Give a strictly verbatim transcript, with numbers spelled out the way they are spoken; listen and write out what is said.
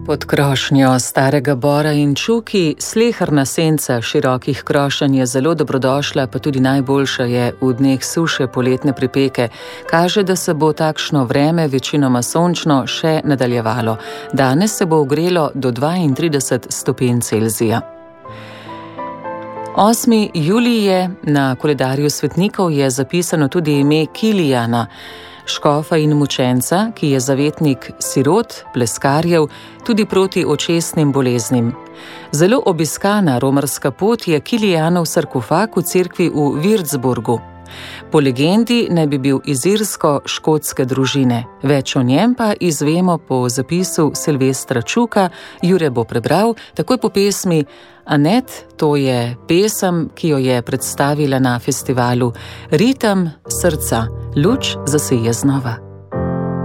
Pod krošnjo starega bora in čuki, sleherna senca širokih krošenj je zelo dobrodošla, pa tudi najboljša je v dneh suše poletne pripeke. Kaže, da se bo takšno vreme, večinoma sončno, še nadaljevalo. Danes se bo ogrelo do dvaintrideset stopinj Celzija. osmi julij je, na koledarju svetnikov je zapisano tudi ime Kilijana, škofa in mučenca, ki je zavetnik sirot, pleskarjev, tudi proti očesnim boleznim. Zelo obiskana romarska pot je Kilijanov sarkofag v cerkvi v Würzburgu. Po legendi naj bi bil iz irsko-škotske družine. Več o njem pa izvemo po zapisu Silvestra Čuka. Jure bo prebral takoj po pesmi Anet, to je pesem, ki jo je predstavila na festivalu Ritem srca, luč zaseje znova.